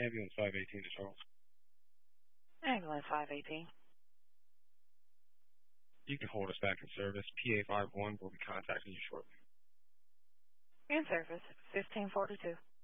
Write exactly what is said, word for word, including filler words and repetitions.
Ambulance five eighteen to Charles. Ambulance five eighteen. You can hold us back in service. P A five one will be contacting you shortly. In service, fifteen forty-two.